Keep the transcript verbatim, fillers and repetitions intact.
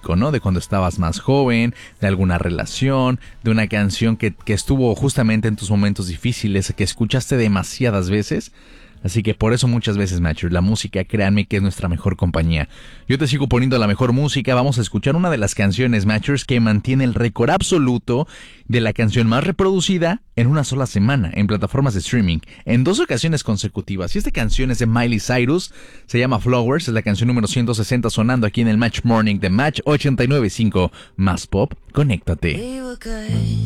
nostálgico, ¿no? De cuando estabas más joven, de alguna relación, de una canción que, que estuvo justamente en tus momentos difíciles, que escuchaste demasiadas veces. Así que por eso muchas veces, Matchers, la música, créanme que es nuestra mejor compañía. Yo te sigo poniendo la mejor música. Vamos a escuchar una de las canciones, Matchers, que mantiene el récord absoluto de la canción más reproducida en una sola semana en plataformas de streaming, en dos ocasiones consecutivas. Y esta canción es de Miley Cyrus, se llama Flowers, es la canción número ciento sesenta sonando aquí en el Match Morning de Match ochenta y nueve punto cinco. Más pop, conéctate.